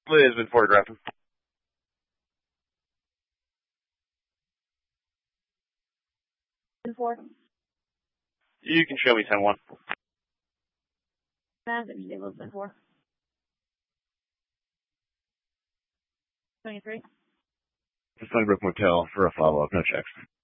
has been photographed. Four. You can show me 10-1. Disabled 4. 23. The Sunnybrook Motel for a follow-up. No checks.